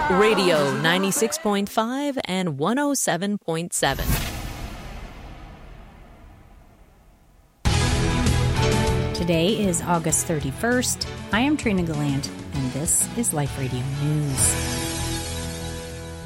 Radio 96.5 and 107.7. Today is August 31st. I am Trina Gallant, and this is Life Radio News.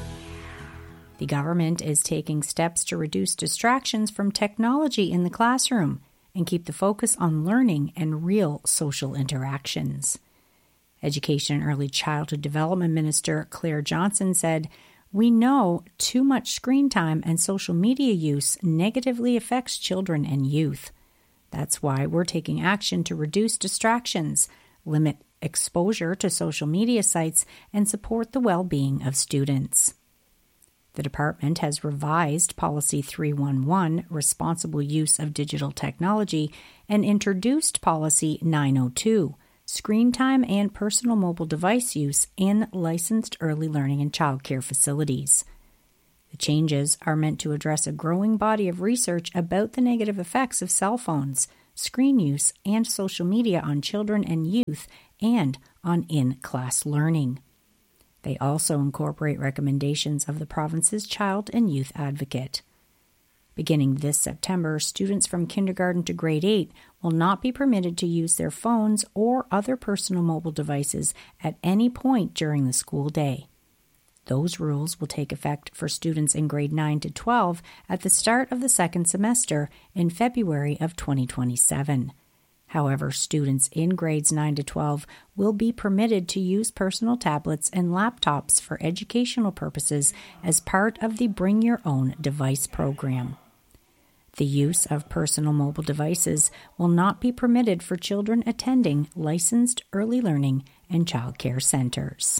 The government is taking steps to reduce distractions from technology in the classroom and keep the focus on learning and real social interactions. Education and Early Childhood Development Minister Claire Johnson said, "We know too much screen time and social media use negatively affects children and youth. That's why we're taking action to reduce distractions, limit exposure to social media sites, and support the well-being of students." The department has revised Policy 311, Responsible Use of Digital Technology, and introduced Policy 902, Screen Time and Personal Mobile Device Use in Licensed Early Learning and Childcare Facilities. The changes are meant to address a growing body of research about the negative effects of cell phones, screen use, and social media on children and youth and on in-class learning. They also incorporate recommendations of the province's Child and Youth Advocate. Beginning this September, students from kindergarten to grade 8 will not be permitted to use their phones or other personal mobile devices at any point during the school day. Those rules will take effect for students in grade 9 to 12 at the start of the second semester in February of 2027. However, students in grades 9 to 12 will be permitted to use personal tablets and laptops for educational purposes as part of the Bring Your Own Device program. The use of personal mobile devices will not be permitted for children attending licensed early learning and childcare centers.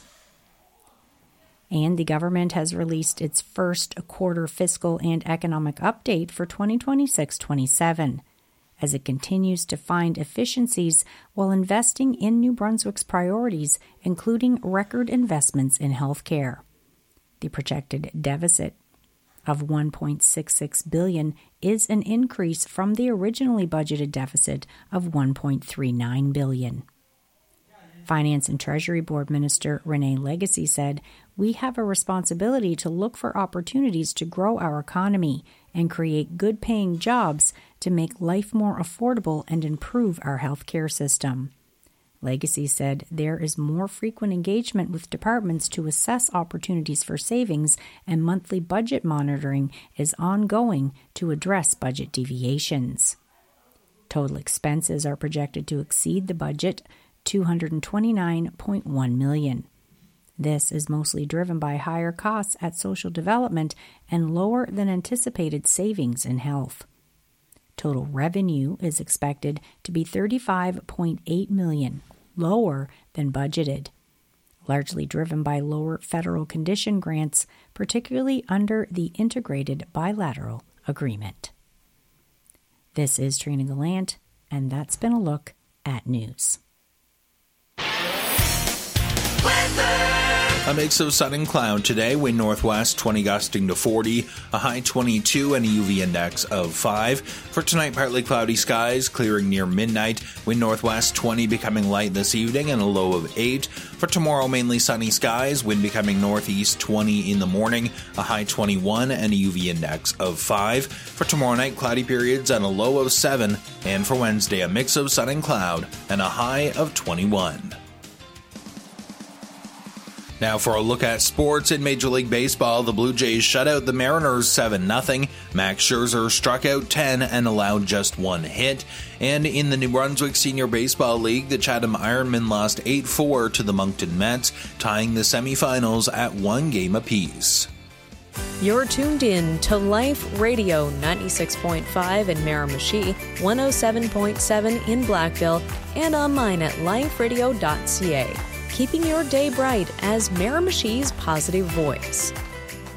And the government has released its first quarter fiscal and economic update for 2026-27. As it continues to find efficiencies while investing in New Brunswick's priorities, including record investments in healthcare. The projected deficit of $1.66 billion is an increase from the originally budgeted deficit of $1.39 billion. Finance and Treasury Board Minister Renee Legacy said, "We have a responsibility to look for opportunities to grow our economy and create good-paying jobs to make life more affordable and improve our healthcare system." Legacy said there is more frequent engagement with departments to assess opportunities for savings, and monthly budget monitoring is ongoing to address budget deviations. Total expenses are projected to exceed the budget, $229.1 million. This is mostly driven by higher costs at social development and lower than anticipated savings in health. Total revenue is expected to be $35.8 million, lower than budgeted, largely driven by lower federal condition grants, particularly under the Integrated Bilateral Agreement. This is Trina Gallant, and that's been a look at news. A mix of sun and cloud today, wind northwest 20 gusting to 40, a high 22 and a UV index of 5. For tonight, partly cloudy skies, clearing near midnight, wind northwest 20 becoming light this evening and a low of 8. For tomorrow, mainly sunny skies, wind becoming northeast 20 in the morning, a high 21 and a UV index of 5. For tomorrow night, cloudy periods and a low of 7. And for Wednesday, a mix of sun and cloud and a high of 21. Now for a look at sports in Major League Baseball, the Blue Jays shut out the Mariners 7-0. Max Scherzer struck out 10 and allowed just 1 hit. And in the New Brunswick Senior Baseball League, the Chatham Ironmen lost 8-4 to the Moncton Mets, tying the semifinals at 1 game apiece. You're tuned in to Life Radio 96.5 in Miramichi, 107.7 in Blackville, and online at liferadio.ca. Keeping your day bright as Miramichi's positive voice.